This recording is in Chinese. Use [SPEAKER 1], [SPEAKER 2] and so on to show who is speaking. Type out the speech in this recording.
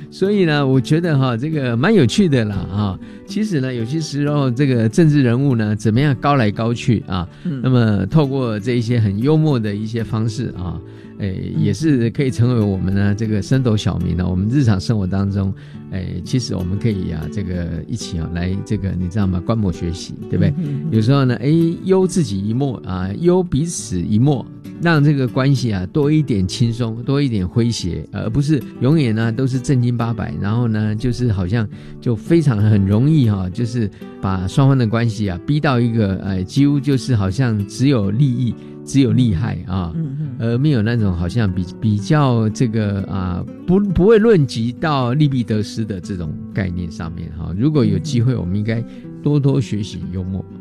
[SPEAKER 1] 所以呢，我觉得这个蛮有趣的啦其实呢，有些时候这个政治人物呢，怎么样高来高去那么透过这一些很幽默的一些方式也是可以成为我们呢这个升斗小民呢，我们日常生活当中，其实我们可以这个一起来这个你知道吗？观摩学习，对不对？有时候呢，忧自己一默忧彼此一默。让这个关系多一点轻松，多一点诙谐，而不是永远呢都是正经八百，然后呢就是好像就非常很容易就是把双方的关系逼到一个几乎就是好像只有利益只有利害而没有那种好像比较这个不会论及到利弊得失的这种概念上面如果有机会我们应该多多学习幽默